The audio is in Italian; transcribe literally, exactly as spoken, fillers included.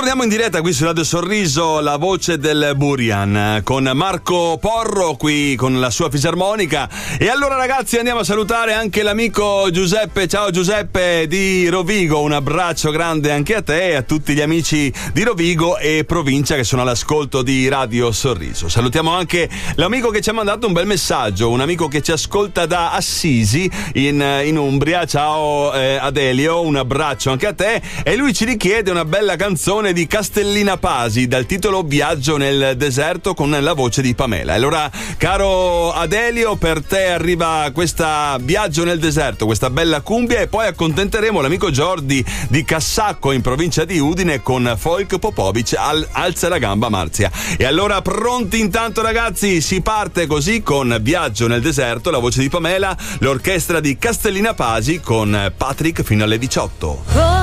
Ritorniamo in diretta qui su Radio Sorriso, la voce del Burian, con Marco Porro qui con la sua fisarmonica. E allora ragazzi, andiamo a salutare anche l'amico Giuseppe. Ciao Giuseppe di Rovigo, un abbraccio grande anche a te e a tutti gli amici di Rovigo e provincia che sono all'ascolto di Radio Sorriso. Salutiamo anche l'amico che ci ha mandato un bel messaggio, un amico che ci ascolta da Assisi in, in Umbria. Ciao eh, Adelio, un abbraccio anche a te. E lui ci richiede una bella canzone di Castellina Pasi dal titolo Viaggio nel deserto con la voce di Pamela. Allora, caro Adelio, per te arriva questa Viaggio nel deserto, questa bella cumbia, e poi accontenteremo l'amico Jordi di Cassacco in provincia di Udine con Folk Popovic al Alza la gamba Marzia. E allora pronti intanto ragazzi, si parte così con Viaggio nel deserto, la voce di Pamela, l'orchestra di Castellina Pasi con Patrick fino alle diciotto.